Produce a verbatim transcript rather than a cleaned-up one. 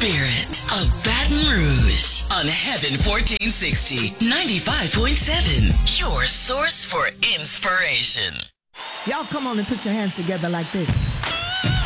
spirit of Baton Rouge on Heaven fourteen sixty, ninety-five point seven. Your source for inspiration. Y'all come on and put your hands together like this.